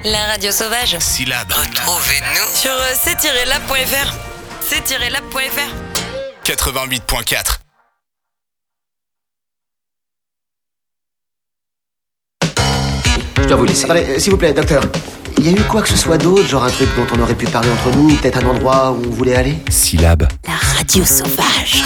La radio sauvage. Syllabe. Retrouvez-nous sur c-lab.fr. c-lab.fr 88.4. Je dois vous laisser. Attendez, s'il vous plaît, docteur. Il y a eu quoi que ce soit d'autre, genre un truc dont on aurait pu parler entre nous, peut-être un endroit où on voulait aller? Syllabe. La radio sauvage.